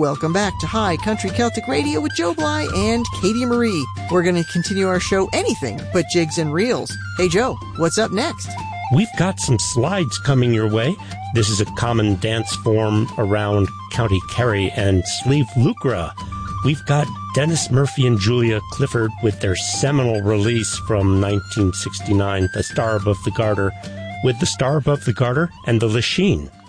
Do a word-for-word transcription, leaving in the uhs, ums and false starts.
welcome back to High Country Celtic Radio with Joe Bly and Katie Marie. We're going to continue our show anything but jigs and reels. Hey Joe, what's up next? We've got some slides coming your way. This is a common dance form around County Kerry and Slieve Lucra. We've got Dennis Murphy and Julia Clifford with their seminal release from nineteen sixty-nine, The Star Above the Garter, with The Star Above the Garter and the Lachine.